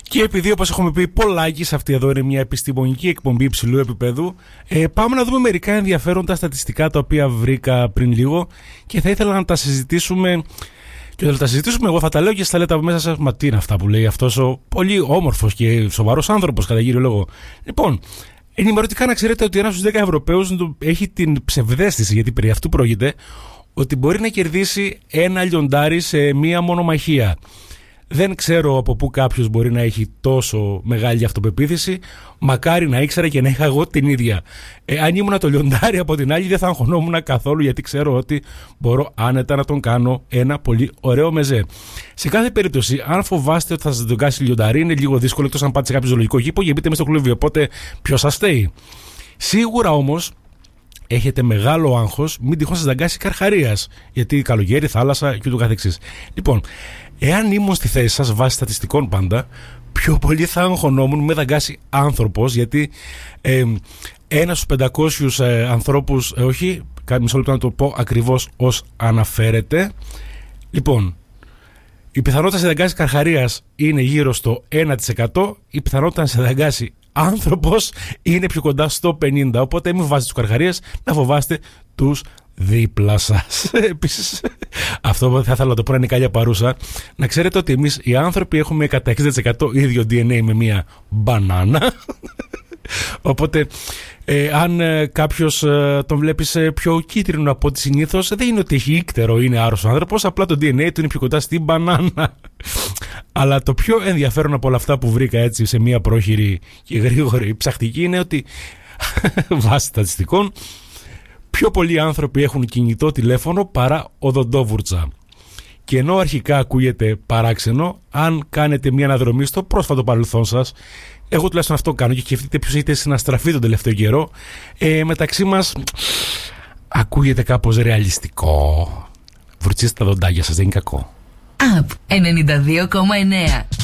Και επειδή, όπως έχουμε πει, πολλάκις, αυτή εδώ είναι μια επιστημονική εκπομπή υψηλού επίπεδου, πάμε να δούμε μερικά ενδιαφέροντα στατιστικά τα οποία βρήκα πριν λίγο και θα ήθελα να τα συζητήσουμε. Και όταν τα συζητήσουμε, εγώ θα τα λέω και θα λέτε από μέσα σας, μα τι είναι αυτά που λέει αυτός ο πολύ όμορφος και σοβαρός άνθρωπος, κατά κύριο λόγο. Λοιπόν, ενημερωτικά να ξέρετε ότι ένας στους 10 Ευρωπαίους έχει την ψευδαίσθηση, γιατί περί αυτού πρόκειται, ότι μπορεί να κερδίσει ένα λιοντάρι σε μία μονομαχία. Δεν ξέρω από πού κάποιος μπορεί να έχει τόσο μεγάλη αυτοπεποίθηση. Μακάρι να ήξερα και να είχα εγώ την ίδια. Αν ήμουν το λιοντάρι από την άλλη, δεν θα αγχωνόμουν καθόλου, γιατί ξέρω ότι μπορώ άνετα να τον κάνω ένα πολύ ωραίο μεζέ. Σε κάθε περίπτωση, αν φοβάστε ότι θα σας τον κάσει λιοντάρι, είναι λίγο δύσκολο, εκτός αν πάτε σε κάποιο ζωολογικό κήπο και μπείτε μες στο κλουβί. Οπότε, ποιος σας φταίει. Σίγουρα όμως, έχετε μεγάλο άγχος, μην τυχόν σας δαγκάσει καρχαρίας. Γιατί καλοκαίρι, θάλασσα και ούτω καθεξής. Λοιπόν, εάν ήμουν στη θέση σας, βάσει στατιστικών πάντα, πιο πολύ θα αγχωνόμουν με δαγκάσει άνθρωπος, γιατί ένας στους 500 ανθρώπους, όχι, μισό λεπτό να το πω ακριβώς ως αναφέρεται. Λοιπόν, η πιθανότητα να σε δαγκάσει καρχαρίας είναι γύρω στο 1%, η πιθανότητα να σε δαγκάσει άνθρωπος είναι πιο κοντά στο 50%. Οπότε μην φοβάστε τους καρχαρίες, να φοβάστε τους δίπλα σας. Επίσης, αυτό θα ήθελα να το πω, να είναι καλιά παρούσα. Να ξέρετε ότι εμείς οι άνθρωποι έχουμε κατά 60% ίδιο DNA με μία μπανάνα. Οπότε, αν κάποιος τον βλέπεις πιο κίτρινο από ό,τι συνήθως, δεν είναι ότι έχει ίκτερο, είναι άρρωστος άνθρωπος, απλά το DNA του είναι πιο κοντά στην μπανάνα. Αλλά το πιο ενδιαφέρον από όλα αυτά που βρήκα έτσι σε μία πρόχειρη και γρήγορη ψαχτική είναι ότι, βάσει στατιστικών, πιο πολλοί άνθρωποι έχουν κινητό τηλέφωνο παρά οδοντόβουρτσα. Και ενώ αρχικά ακούγεται παράξενο, αν κάνετε μια αναδρομή στο πρόσφατο παρελθόν σας, εγώ τουλάχιστον αυτό κάνω και σκεφτείτε ποιος έχετε συναστραφεί τον τελευταίο καιρό, μεταξύ μας ακούγεται κάπως ρεαλιστικό. Βουρτσίστε τα δοντάκια σας, δεν είναι κακό. Up 92,9.